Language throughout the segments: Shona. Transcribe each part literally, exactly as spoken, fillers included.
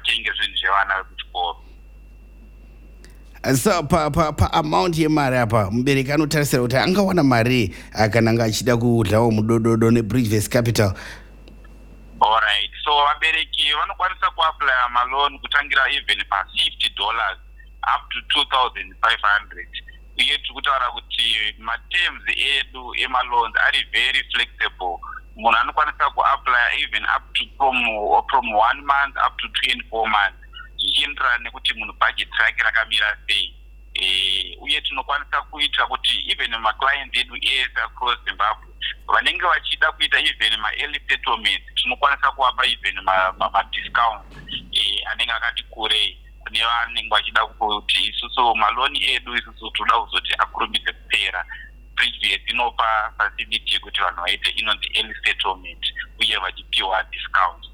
vatenge zvinhu zvevana vekuchikoro. So pa pa pa amount yemari apa mubereki anotarisira kuti angawana mari kana anga achida kudlawo mudododo neBridgevest Capital. Alright, so vabereki vanokwanisa kuapply malone kutangira even pa fifty dollars up to two thousand five hundred. Uye tikutaura kuti ma-terms edu emaloans ari very flexible. Munhu anokwanisa kuapply even up to from, from one month up to twenty-four months. Zvichienderana nekuti munhu budget rake rakamira sei. Eh, uye tinokwanisa kuita kuti even ma-clients edu ese across Zimbabwe vanenge vachida kuita even ma-early settlement tinokwanisa kuwapa even ma-discount eh, anenge akati kurei kune vanenge vachida kuti isusu maloni edu isusu toda kuzoti akurumbidze kupera. Bridgevest inopa facility yekuti vanhu vaite inonzi early settlement uye vachipiwa discount.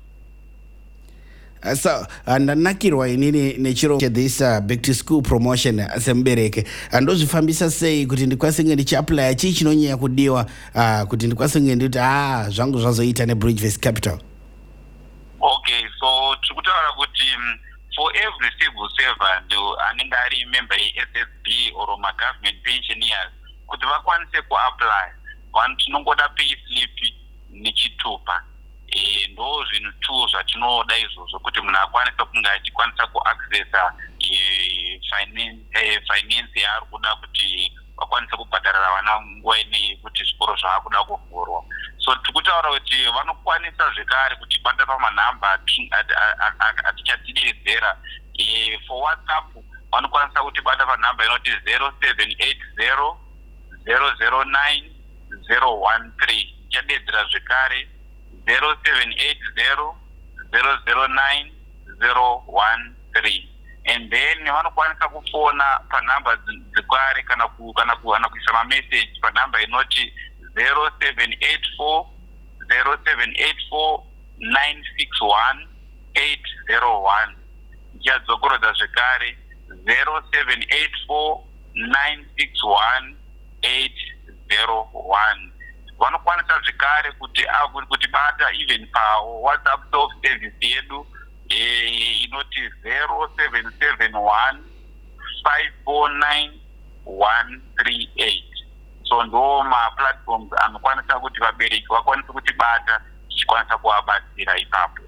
Uh, so ndanakirwa inini nechiro this uh, back to school promotion semubereki andozvifambisa sei kuti ndikwanise kunge ndichiapply chii chinonyanya kudiwa uh, kuti ndikwanise kunge nditi ah zvangu zvazoita neBridgevest Capital. Okay, so tikutaura kuti um, for every civil servant anenge ari member ye-S S B or ma-government pensioners kuti vakwanise kuapply vanhu tinongoda pay slip nechitupa. Eh, ndo zvinhu two zvatinoda izvozvo kuti munhu akwanise kunge achikwanisa kuaccessa eh, finance, eh, finance yaari kuda kuti vakwanise kubhadharira vana nguva ineyi kuti zvikoro zvaakuda kuvhurwa. So tikutaura kuti vanokwanisa zvekare kuti bata pamanhamba atichatidedzera. Eh, for WhatsApp vanokwanisa kuti bata panhamba inoti zero seven eight zero zero zero nine zero one three. Ichadedzera zvekare zero seven eight zero zero zero nine zero one three. And then vanokwanisa kufona panhamba dzikware kana ku kana ku kana kuisa ma-message panhamba inoti zero seven eight four zero seven eight four nine six one eight zero one. Ndichadzokorodza zvekare zero seven eight four nine six one eight zero one. Vanokwanisa zvekare kuti kuti bata even pa WhatsApp self service yedu eh, inoti zero seven seven one five four nine one three eight. So ndo ma-platforms anokwanisa kuti vabereki vakwanisa kuti bata chikwanisa kuvabatsira ipapo.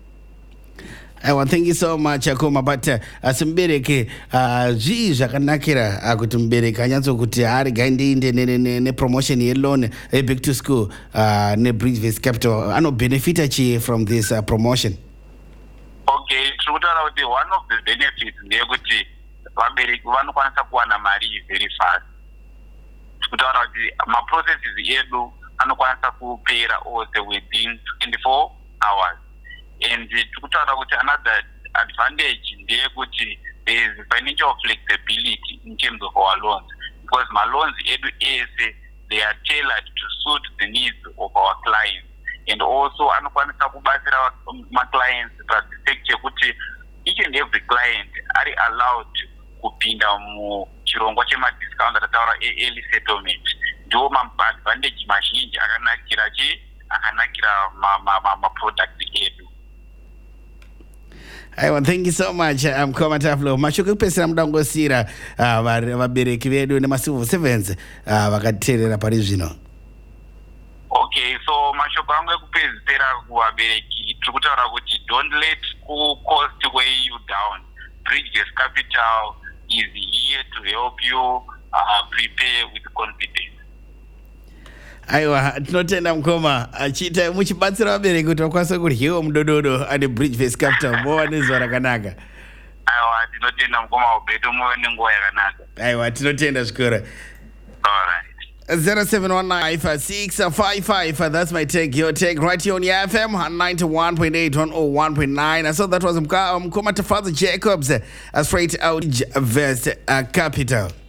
Aiwa, thank you so much Akoma, but uh, semubereki zvii zvakanakira uh, kuti mubereki anyatso kuti arega ndiinde nepromotion yeloan uh, back to school uh, neBridgevest Capital anobenefita chii from this uh, promotion? Okay, tikutaura kuti one of the benefits ndeyekuti vabereki vanokwanisa kuwana mari very fast. Tikutaura kuti ma-processes edu anokwanisa kupera ose within twenty-four hours. And tikutaura kuti another advantage ndeyekuti there is financial flexibility in terms of our loans, because my loans edu ese they are tailored to suit the needs of our clients. And also anokwanisa kubatsira my clients but the fact yekuti each and every client are allowed kupinda mu chirongwa chema-discount atataura early settlement. Ndo ma-advantage mazhinji akanakira chi akanakira ma-product edu. Aiwa, thank you so much um, Koma Taflo. Mashoko kupesera mudangosira uh, vabereki vedu nema-civil servants uh, vakateerera pari zvino. Okay, so mashoko angu ekupedzisira kuvabereki tikutaura kuti don't let ku cost weigh you down. Bridgevest Capital is here to help you uh, prepare with confidence. Aiwa, tinotenda Mukoma achiita muchibatsira vabereki kuti vakwanise kuryiwa mudododo ane Bridgevest Capital. Mova nezuva rakanaka. Aiwa, tinotenda Mukoma ubeto muve nenguva yakanaka. Aiwa, tinotenda zvikora. All right. zero seven one nine five six five five. That's my take. Your take right here on your F M ninety-one point eight, one oh one point nine. So that was Mukoma Tafadza Jacobs, uh, straight out Bridgevest uh, Capital.